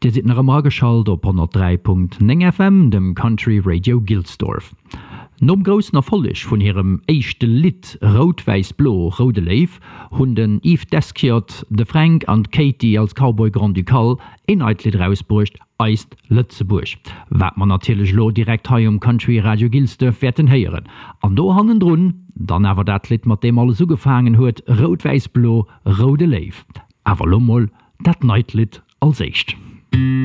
Dir sit nach am geschalt op 103.9 FM, dem Country Radio Gilsdorf. Nom grossen Erfolleg vun hirem éichte Lied Rot-Weiß-Blo Rode Leif hunn den Yves Deskiot, de Frank an Katie als Cowboy Grand Ducal Lied rausbrucht eist Lützeburg. Wat man natilech lo direkt hai Country Radio Gilsdorf werden heieren. An do hannen drun, dann awer dat Lied mat dem alles sougefangen huet Rot-Weiß-Blo Rode Leif. Awer lommel dat Neitlied als echt.